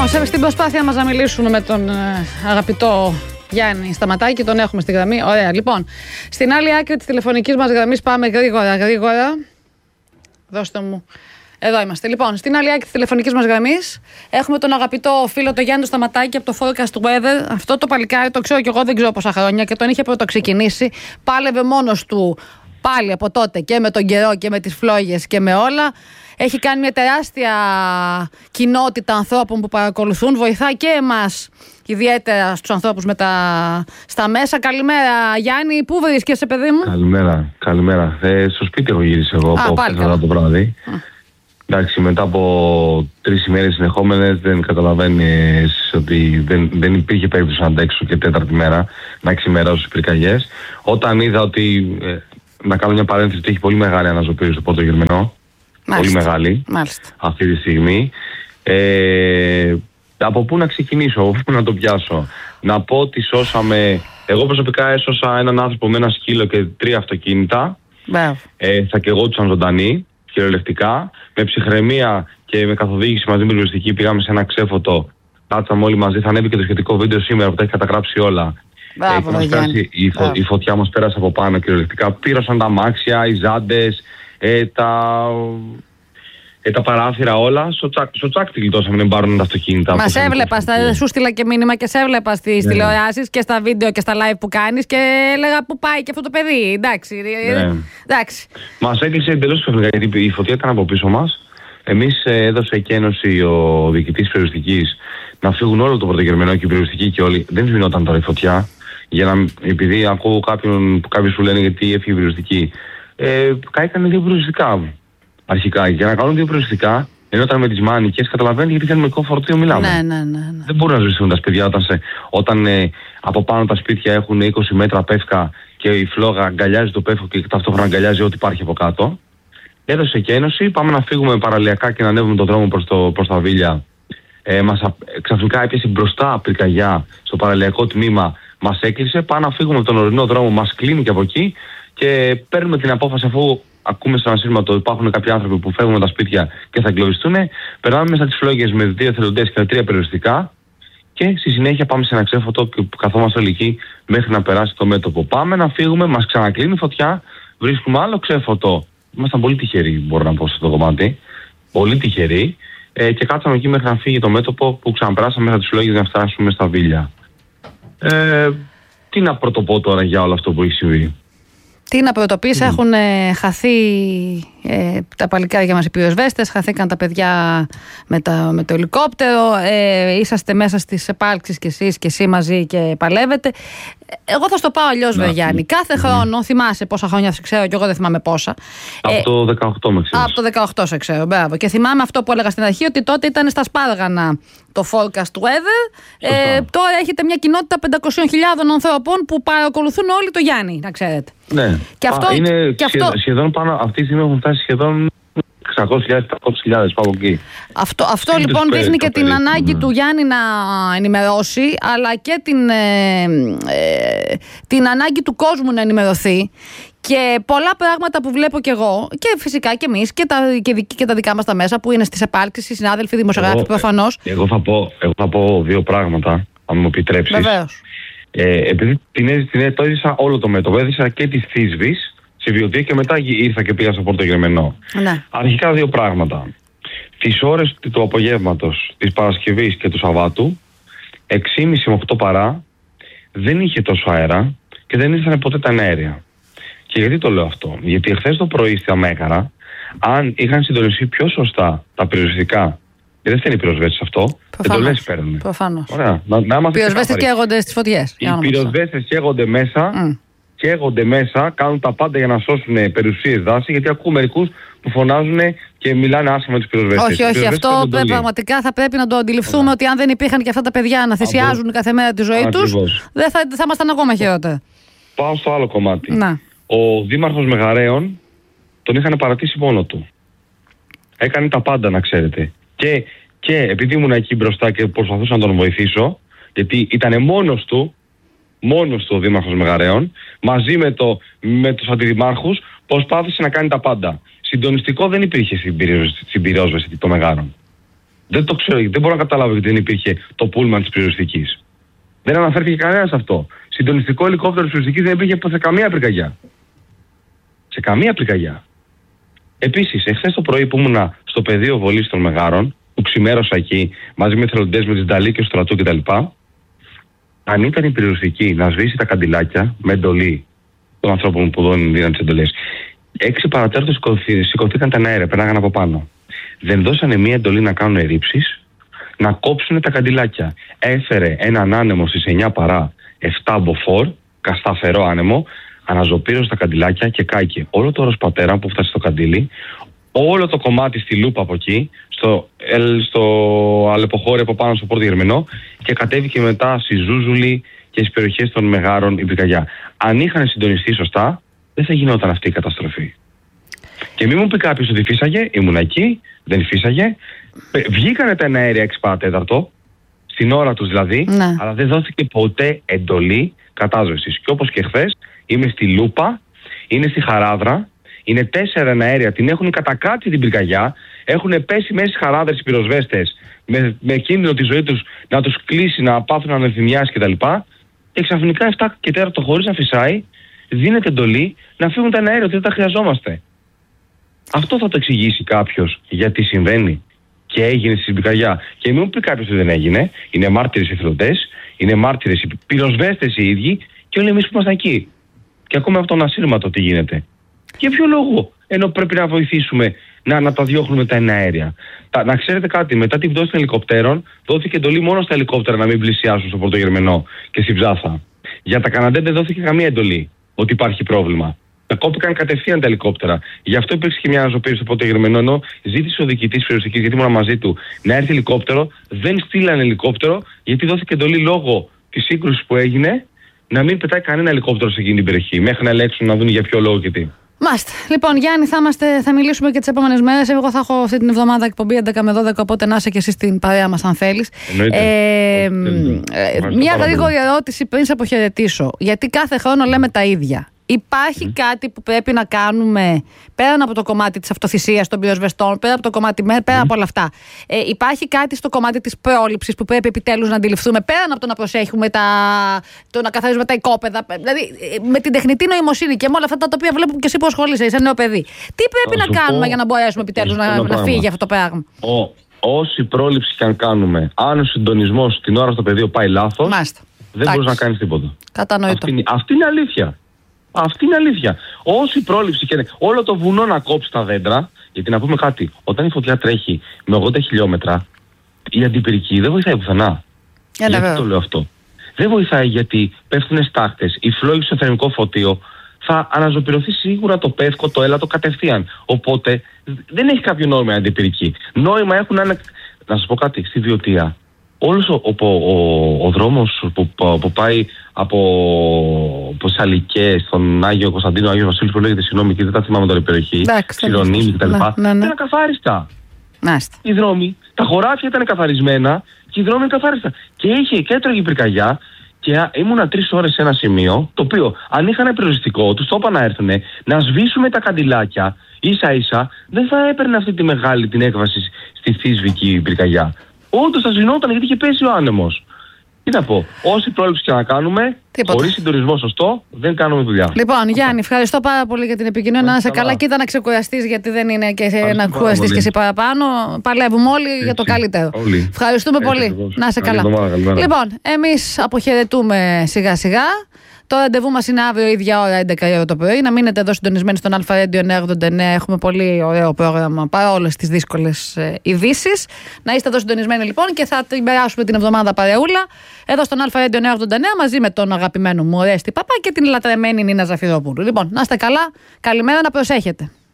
Λοιπόν, στην προσπάθεια μας να μιλήσουμε με τον αγαπητό Γιάννη Σταματάκη, τον έχουμε στη γραμμή. Ωραία, λοιπόν. Στην άλλη άκρη της τηλεφωνικής μας γραμμής πάμε γρήγορα. Δώστε μου. Εδώ είμαστε. Λοιπόν, στην άλλη άκρη της τηλεφωνικής μας γραμμής έχουμε τον αγαπητό φίλο τον Γιάννη Σταματάκη από το Forecast Weather. Αυτό το παλικάρι το ξέρω και εγώ, δεν ξέρω πόσα χρόνια και τον είχε πρωτοξεκινήσει. Πάλευε μόνος του πάλι από τότε και με τον καιρό και με τις φλόγες και με όλα. Έχει κάνει μια τεράστια κοινότητα ανθρώπων που παρακολουθούν. Βοηθάει και εμάς, ιδιαίτερα στους ανθρώπους στα μέσα. Καλημέρα, Γιάννη. Πού βρίσκεσαι, παιδί μου? Καλημέρα. Στο σπίτι έχω γυρίσει εγώ από χθες το βράδυ. Εντάξει, μετά από 3 ημέρες συνεχόμενες δεν καταλαβαίνεις ότι δεν υπήρχε περίπτωση να αντέξω και 4η μέρα να ξημερώσω πυρκαγιές. Όταν είδα ότι, να κάνω μια παρένθεση, ότι έχει πολύ μεγάλη αναζωπήρωση στο Πόρτο Γερμενό. Πολύ μεγάλη. Μάλιστα. Αυτή τη στιγμή. Από πού να ξεκινήσω, από πού να το πιάσω? Να πω ότι σώσαμε. Εγώ προσωπικά έσωσα έναν άνθρωπο με ένα σκύλο και 3 αυτοκίνητα. Θα καιγόντουσαν ζωντανοί, κυριολεκτικά. Με ψυχραιμία και με καθοδήγηση μαζί με την πυροσβεστική πήγαμε σε ένα ξέφωτο. Κάτσαμε όλοι μαζί. Θα ανέβει και το σχετικό βίντεο σήμερα που τα έχει καταγράψει όλα. Η φωτιά μας πέρασε από πάνω κυριολεκτικά. Πήρωσαν τα αμάξια, οι ζάντες, τα παράθυρα όλα. Στο τσάκ τη γλιτώσαμε να πάρουν τα αυτοκίνητα. Μας έβλεπα, σου στείλα και μήνυμα και σε έβλεπα στις τηλεοράσεις και στα βίντεο και στα live που κάνεις και έλεγα πού πάει και αυτό το παιδί. Εντάξει. Μας έκλεισε εντελώς ξαφνικά γιατί η φωτιά ήταν από πίσω μας. Εμείς έδωσε και ένωση ο διοικητής περιοριστικής να φύγουν όλο το πρωτογερμενό και η περιοριστική και όλοι. Δεν σβηνόταν τώρα η φωτιά. Επειδή ακούω κάποιους που λένε γιατί έφυγε η περιοριστική. Κάηκαν 2 περιοριστικά αρχικά. Για να κάνουν 2 περιοριστικά, ενώ ήταν με τις μάνικες, καταλαβαίνετε γιατί θερμικό φορτίο μιλάμε. Ναι. Δεν μπορούν να ζητήσουν τα σπίτια όταν από πάνω τα σπίτια έχουν 20 μέτρα πεύκα και η φλόγα αγκαλιάζει το πεύκο και ταυτόχρονα αγκαλιάζει ό,τι υπάρχει από κάτω. Έδωσε και ένωση. Πάμε να φύγουμε παραλιακά και να ανέβουμε τον δρόμο προς τα Βίλια. Ξαφνικά έπιασε μπροστά πυρκαγιά στο παραλιακό τμήμα. Μας έκλεισε. Πάμε να φύγουμε από τον ορεινό δρόμο. Μας κλείνει και από εκεί. Και παίρνουμε την απόφαση, αφού ακούμε στον ασύρματο ότι υπάρχουν κάποιοι άνθρωποι που φεύγουν τα σπίτια και θα εγκλωβιστούν. Περνάμε μέσα τις φλόγες με 2 εθελοντές και με 3 περιοριστικά. Και στη συνέχεια πάμε σε ένα ξέφωτο που καθόμαστε όλοι εκεί μέχρι να περάσει το μέτωπο. Πάμε να φύγουμε, μας ξανακλίνει φωτιά, βρίσκουμε άλλο ξέφωτο. Ήμασταν πολύ τυχεροί, μπορώ να πω, σε αυτό το κομμάτι. Πολύ τυχεροί. Και κάτσαμε εκεί μέχρι να φύγει το μέτωπο που ξαναπεράσαμε μέσα τις φλόγες για να φτάσουμε στα Βίλια. Τι να πρωτοπώ τώρα για όλο αυτό που έχει συμβεί? Τι να πρωτοποιήσει, έχουν χαθεί τα παλικάρια μας οι πυροσβέστες, χαθήκαν τα παιδιά με το ελικόπτερο, είσαστε μέσα στις επάλξεις κι εσείς και εσύ μαζί και παλεύετε. Εγώ θα στο πάω αλλιώς, Γιάννη. Κάθε χρόνο, θυμάσαι πόσα χρόνια σε ξέρω και εγώ δεν θυμάμαι πόσα. Από το 18 με ξέρω. Από το 18 σε ξέρω, μπράβο. Και θυμάμαι αυτό που έλεγα στην αρχή, ότι τότε ήταν στα Σπάργανα το Forecast Weather. Τώρα έχετε μια κοινότητα 500.000 ανθρώπων που παρακολουθούν όλοι το Γιάννη, να ξέρετε. Ναι. Και αυτό, είναι σχεδόν πάνω, αυτή τη στιγμή έχουν φτάσει σχεδόν 600.000-700.000 από εκεί. Αυτό λοιπόν δείχνει και την ανάγκη του Γιάννη να ενημερώσει, αλλά και την ανάγκη του κόσμου να ενημερωθεί. Και πολλά πράγματα που βλέπω κι εγώ, και φυσικά κι εμείς, και τα δικά μας τα μέσα που είναι στις επάλξεις, οι συνάδελφοι, δημοσιογράφοι προφανώς. Εγώ θα πω 2 πράγματα, αν μου επιτρέψεις. Βεβαίως. Επειδή το έζησα όλο το μέτωπο, έζησα και τη Θήσβης στη Βιωτία και μετά ήρθα και πήγα στο Πόρτο Γερμενό. Ναι. Αρχικά 2 πράγματα. Τις ώρες του απογεύματος της Παρασκευής και του Σαββάτου, 6.30 με 8 παρά, δεν είχε τόσο αέρα και δεν ήρθαν ποτέ τα αέρια. Και γιατί το λέω αυτό? Γιατί εχθές το πρωί στη Αμέγαρα, αν είχαν συντονιστεί πιο σωστά τα πυροσβεστικά, δεν φταίνει οι πυροσβέστες αυτό, εντολές παίρνουν. Προφανώς. Ωραία. Οι πυροσβέστες καίγονται στις φωτιές. Οι πυροσβέστες καίγονται μέσα, κάνουν τα πάντα για να σώσουν περιουσίες, δάση, γιατί ακούω μερικούς που φωνάζουν και μιλάνε άσχημα τους πυροσβέστες. Όχι, αυτό πραγματικά θα πρέπει να το αντιληφθούμε, ότι αν δεν υπήρχαν και αυτά τα παιδιά να θυσιάζουν κάθε μέρα τη ζωή τους, δεν θα ήμασταν ακόμα χειρότερα. Πάω στο άλλο κομμάτι. Ο δήμαρχος Μεγαρέων τον είχαν παρατήσει μόνο του. Έκανε τα πάντα, να ξέρετε. Και επειδή ήμουν εκεί μπροστά και προσπαθούσα να τον βοηθήσω, γιατί ήταν μόνος του ο δήμαρχος Μεγαρέων, μαζί με τους αντιδημάρχους, προσπάθησε να κάνει τα πάντα. Συντονιστικό δεν υπήρχε στην πυρόσβεση των Μεγάρων. Δεν το ξέρω, δεν μπορώ να καταλάβω γιατί δεν υπήρχε το πούλμαν της πυροσβεστικής. Δεν αναφέρθηκε κανένας αυτό. Συντονιστικό ελικόπτερο της πυροσβεστικής δεν υπήρχε σε καμία πυρκαγιά. Σε καμία πυρκαγιά. Επίσης, εχθές το πρωί που ήμουνα στο πεδίο βολής των Μεγάρων, που ξημέρωσα εκεί μαζί με εθελοντές, με τις Νταλή και του στρατού κτλ. Αν ήταν η πυροσβεστική να σβήσει τα καντιλάκια με εντολή των ανθρώπων που δίναν τις εντολές, 6 παρατέρτο σηκωθήκαν τα αέρια, περνάγαν από πάνω. Δεν δώσανε μία εντολή να κάνουν ρήψεις, να κόψουν τα καντιλάκια. Έφερε έναν άνεμο στις 9 παρά 7 μποφόρ, κασταφερό άνεμο, αναζωπήρωσε τα καντιλάκια και κάηκε όλο το οροσπατέρα που φτάσει στο καντήλι, όλο το κομμάτι στη Λούπα από εκεί, στο Αλεποχώρι από πάνω στο Πόρτο Γερμενό και κατέβηκε μετά στη Ζούζουλη και στις περιοχές των Μεγάρων η πυρκαγιά. Αν είχαν συντονιστεί σωστά, δεν θα γινόταν αυτή η καταστροφή. Και μην μου πει κάποιος ότι φύσαγε, ήμουν εκεί, δεν φύσαγε. Βγήκανε τα αέρια 6 παρατέταρτο, στην ώρα τους δηλαδή, ναι, αλλά δεν δόθηκε ποτέ εντολή κατάσβεσης. Και όπως και χθες, είμαι στη Λούπα, είναι στη Χαράδρα, είναι 4 αέρια, την έχουν κατακάτσει την πυρκαγιά, έχουν πέσει μέσα στις χαράδρες οι πυροσβέστες με κίνδυνο τη ζωή τους να τους κλείσει, να πάθουν ανευθυμιάσεις κτλ. Και ξαφνικά 7 και 4 χωρίς να φυσάει, δίνεται εντολή να φύγουν τα αέρια, ότι δεν τα χρειαζόμαστε. Αυτό θα το εξηγήσει κάποιος γιατί συμβαίνει και έγινε στην πυρκαγιά. Και μην μου πει κάποιος ότι δεν έγινε. Είναι μάρτυρες οι εθελοντές, είναι μάρτυρες οι πυροσβέστες οι ίδιοι και όλοι εμείς που ήμασταν εκεί. Και ακόμα αυτόν ασύρματο τι γίνεται. Για ποιο λόγο, ενώ πρέπει να βοηθήσουμε να τα διώχνουμε τα εναέρια. Να ξέρετε κάτι, μετά την πτώση των ελικοπτέρων, δόθηκε εντολή μόνο στα ελικόπτερα να μην πλησιάσουν στο Πόρτο Γερμενό και στη Ψάθα. Για τα Καναντέ δεν δόθηκε καμία εντολή ότι υπάρχει πρόβλημα. Τα κόπηκαν κατευθείαν τα ελικόπτερα. Γι' αυτό υπήρξε και μια αναζωπήρωση στο Πόρτο Γερμενό, ενώ ζήτησε ο διοικητής της περιοριστικής, γιατί ήμουν μαζί του, να έρθει ελικόπτερο. Δεν στείλανε ελικόπτερο, γιατί δόθηκε εντολή λόγω της σύγκρουσης που έγινε να μην πετάει κανένα ελικόπτερο σε εκείνη την περιοχή, μέχρι να ελέγξουν να δουν για ποιο λόγο και τι. Μάλιστα. Λοιπόν, Γιάννη, θα μιλήσουμε και τις επόμενες μέρες. Εγώ θα έχω αυτή την εβδομάδα εκπομπή 11 με 12, οπότε να είσαι και εσύ στην παρέα μας, αν θέλεις. Μια γρήγορη ερώτηση πριν σε αποχαιρετήσω. Γιατί κάθε χρόνο λέμε τα ίδια. Υπάρχει κάτι που πρέπει να κάνουμε πέραν από το κομμάτι της αυτοθυσίας των πυροσβεστών, πέρα από το κομμάτι, πέρα από όλα αυτά? Υπάρχει κάτι στο κομμάτι της πρόληψης που πρέπει επιτέλους να αντιληφθούμε, πέραν από το να προσέχουμε το να καθαρίζουμε τα οικόπεδα, δηλαδή με την τεχνητή νοημοσύνη και με όλα αυτά τα οποία βλέπουμε και εσύ που ασχολείσαι, είσαι νέο παιδί? Τι πρέπει να κάνουμε για να μπορέσουμε επιτέλους να φύγει αυτό το πράγμα? Όση πρόληψη και αν κάνουμε, αν ο συντονισμός την ώρα στο πεδίο πάει λάθος, δεν μπορείς να κάνεις τίποτα. Κατανοητό. Αυτή είναι αλήθεια. Αυτή είναι αλήθεια. Όση πρόληψη και όλο το βουνό να κόψει τα δέντρα, γιατί να πούμε κάτι, όταν η φωτιά τρέχει με 80 χιλιόμετρα, η αντιπυρική δεν βοηθάει πουθενά. Γιατί το λέω αυτό? Δεν βοηθάει γιατί πέφτουν στάχτες, η φλόγη στο θερμικό φωτίο θα αναζωπηρωθεί σίγουρα το πεύκο, το έλατο κατευθείαν. Οπότε δεν έχει κάποιο νόημα η αντιπυρική. Νόημα έχουν να σας πω κάτι, στη Βιωτία. Όλος ο δρόμος που πάει από Σαλικές στον Άγιο Κωνσταντίνο, Άγιο Βασίλης που λέγεται, συγγνώμη και δεν τα θυμάμαι τώρα η περιοχή, Ξηρονίμη κτλ. Ήταν καθάριστα. Οι δρόμοι, τα χωράφια ήταν καθαρισμένα και οι δρόμοι είναι καθάριστα. Και είχε και έτρωγε πυρκαγιά και ήμουνα 3 ώρες σε ένα σημείο, το οποίο αν είχαν περιοριστικό, τους το είπα να έρθουν να σβήσουμε τα καντιλάκια ίσα ίσα, δεν θα έπαιρνε αυτή τη μεγάλη την έκβαση στη θύσβικη πυρκαγιά. Όντως θα σβηνόταν γιατί είχε πέσει ο άνεμος. Τι να πω, όση πρόληψη και να κάνουμε, χωρίς συντονισμό σωστό, δεν κάνουμε δουλειά. Λοιπόν, Γιάννη, ευχαριστώ πάρα πολύ για την επικοινωνία. Να είσαι καλά, κοίτα να ξεκουραστείς, γιατί δεν είναι και να κουραστείς και εσύ παραπάνω. Παλεύουμε όλοι για το καλύτερο. Ευχαριστούμε πολύ. Να είσαι καλά. Λοιπόν, εμείς αποχαιρετούμε σιγά σιγά. Το ραντεβού μας είναι αύριο, ίδια ώρα, 11 η ώρα το πρωί. Να μείνετε εδώ συντονισμένοι στον Αλφα Radio 989. Έχουμε πολύ ωραίο πρόγραμμα παρόλες τις δύσκολες ειδήσεις. Να είστε εδώ συντονισμένοι λοιπόν και θα την περάσουμε την εβδομάδα παρεούλα. Εδώ στον Αλφα Radio 989 μαζί με τον αγαπημένο μου Ορέστη Παπά και την λατρεμένη Νίνα Ζαφυρόπουλου. Λοιπόν, να είστε καλά. Καλημέρα, να προσέχετε.